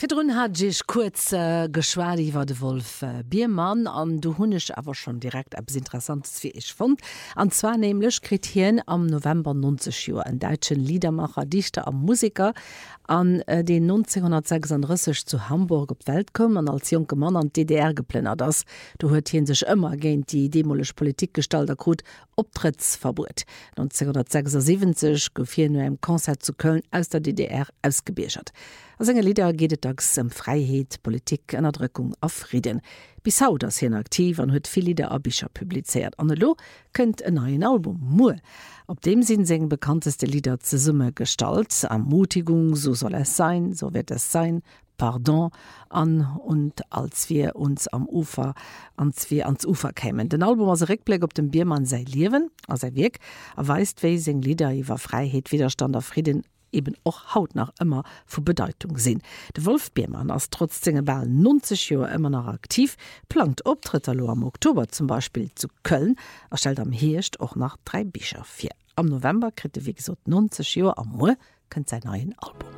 Fidrun hat ich kurz geschwar iwwer de Wolf Biermann an du hunnech awer schon direkt abs interessantes wie ich fand. An zwar nämlich Kriterien am November 90 Joer en deutschen Liedermacher, Dichter am Musiker an den 1936 zu Hamburg op Welt kom an als junge Mann an DDR geplännert ass. Du huet hien sech immer géint die demolech Politikgestalter krut Optrittsverbot. 1976 gouf hier nur im Konzert zu Köln aus der DDR ausgebeert. Als enge Lieder geht es Freiheit, Politik, Erdrückung auf Frieden. Bis haut das hin aktiv an huet viele Lieder a Bücher publiziert. An lo könnt ein neuen Album Mur. Op dem sind segen bekannteste Lieder ze Summe gestalt. Ermutigung, so soll es sein, so wird es sein. Pardon an und als wir uns ans Ufer kämen. Den Album als Rückblick op dem Biermann sei Leben, als Wirk, erweist wie sing Lieder iwwer Freiheit, Widerstand auf Frieden eben auch haut nach immer vu Bedeutung sinn. De Wolf Biermann als trotz Zingebal 90 Jahre immer noch aktiv, plant Optritterlo am Oktober zum Beispiel zu Köln, erstellt am Hircht auch nach 3 Bücher 4. Am November kritte wie gesagt 90 Jahre am Mur könnt sein neuen Album.